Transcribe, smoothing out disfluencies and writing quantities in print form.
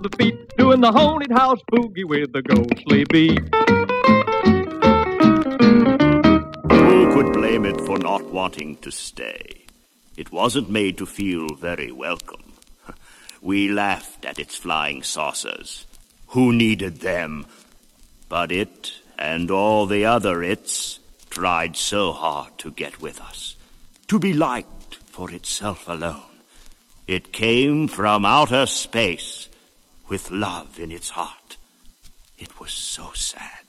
the feet, doing the haunted house boogie with the ghostly beat. Who could blame it for not wanting to stay? It wasn't made to feel very welcome. We laughed at its flying saucers. Who needed them? But it, and all the other its, tried so hard to get with us, to be liked for itself alone. It came from outer space with love in its heart. It was so sad.